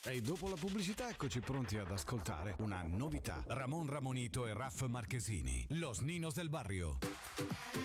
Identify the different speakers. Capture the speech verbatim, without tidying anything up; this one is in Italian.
Speaker 1: E dopo la pubblicità eccoci pronti ad ascoltare una novità. Ramon Ramonito e Raff Marchesini, Los Ninos del Barrio.